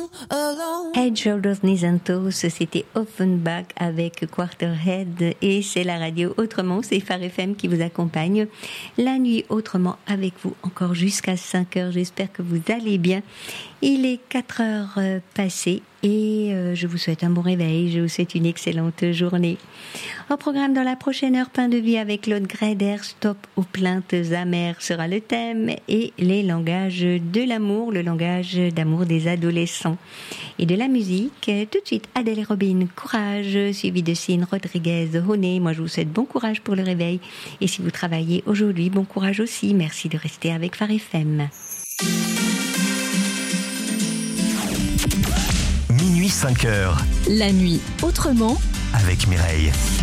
Head, Shoulders, Knees and Toes, c'était Offenbach avec Quarterhead et c'est la radio Autrement, c'est Phare FM qui vous accompagne la nuit autrement avec vous encore jusqu'à 5h. J'espère que vous allez bien. Il est 4h passées et je vous souhaite un bon réveil, je vous souhaite une excellente journée. Au programme dans la prochaine heure, Pain de vie avec Claude Greider, Stop aux plaintes amères sera le thème et les langages de l'amour, le langage d'amour des adolescents. Et de la musique, tout de suite Adèle et Robin, Courage, suivi de Cine Rodriguez, Honé. Moi je vous souhaite bon courage pour le réveil et si vous travaillez aujourd'hui, bon courage aussi. Merci de rester avec Phare FM. Minuit 5h. La nuit autrement Avec Mireille.